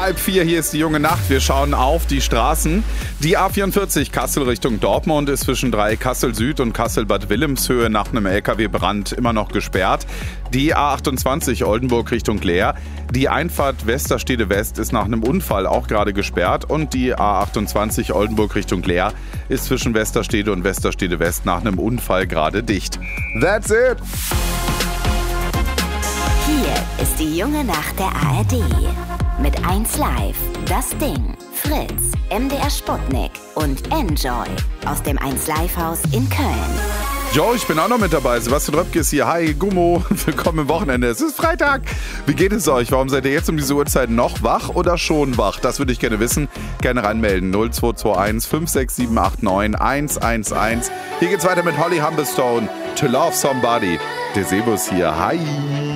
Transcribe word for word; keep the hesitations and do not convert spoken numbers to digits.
Halb vier, hier ist die junge Nacht. Wir schauen auf die Straßen. Die A vierundvierzig Kassel Richtung Dortmund ist zwischen drei Kassel Süd und Kassel-Bad Wilhelmshöhe nach einem L K W-Brand immer noch gesperrt. Die A achtundzwanzig Oldenburg Richtung Leer. Die Einfahrt Westerstede West ist nach einem Unfall auch gerade gesperrt. Und die A achtundzwanzig Oldenburg Richtung Leer ist zwischen Westerstede und Westerstede West nach einem Unfall gerade dicht. That's it! Hier ist die junge Nacht der A R D. Mit eins Live, Das Ding, Fritz, M D R Sputnik und Enjoy aus dem eins Live Haus in Köln. Jo, ich bin auch noch mit dabei. Sebastian Röpke ist hier. Hi, Gummo. Willkommen im Wochenende. Es ist Freitag. Wie geht es euch? Warum seid ihr jetzt um diese Uhrzeit noch wach oder schon wach? Das würde ich gerne wissen. Gerne reinmelden. null zwei zwei eins fünf sechs sieben acht neun eins eins eins. Hier geht's weiter mit Holly Humberstone. To Love Somebody. Der Sebus hier. Hi.